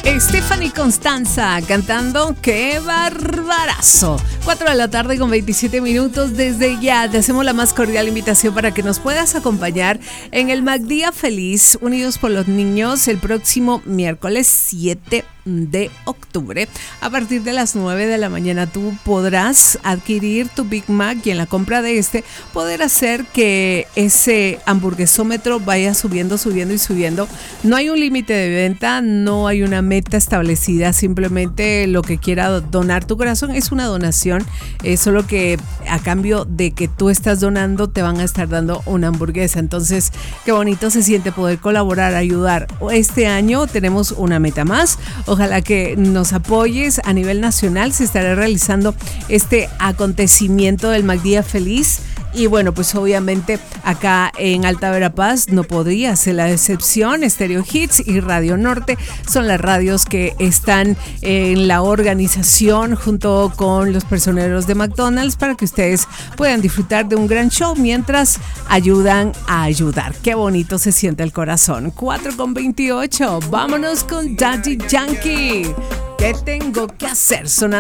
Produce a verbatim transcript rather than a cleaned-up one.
Stephanie Constanza cantando ¡Qué barbarazo! cuatro de la tarde con veintisiete minutos. Desde ya te hacemos la más cordial invitación para que nos puedas acompañar en el MacDía Feliz Unidos por los Niños el próximo miércoles siete de octubre. A partir de las nueve de la mañana tú podrás adquirir tu Big Mac y en la compra de este poder hacer que ese hamburguesómetro vaya subiendo, subiendo y subiendo. No hay un límite de venta, no hay una meta establecida, simplemente lo que quiera donar tu corazón es una donación, eh, solo que a cambio de que tú estás donando te van a estar dando una hamburguesa. Entonces qué bonito se siente poder colaborar, ayudar. Este año tenemos una meta más. Ojalá que nos apoyes. A nivel nacional se estará realizando este acontecimiento del MacDía Feliz. Y bueno, pues obviamente acá en Alta Verapaz no podría ser la excepción. Stereo Hits y Radio Norte son las radios que están en la organización junto con los personeros de McDonald's para que ustedes puedan disfrutar de un gran show mientras ayudan a ayudar. Qué bonito se siente el corazón. cuatro con veintiocho. Vámonos con Daddy Yankee. ¿Qué tengo que hacer? Sonando